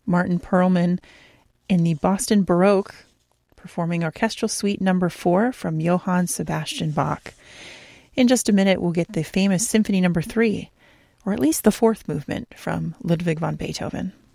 Martin Perlman in the Boston Baroque, performing Orchestral Suite No. 4 from Johann Sebastian Bach. In just a minute, we'll get the famous Symphony No. 3, or at least the fourth movement from Ludwig van Beethoven.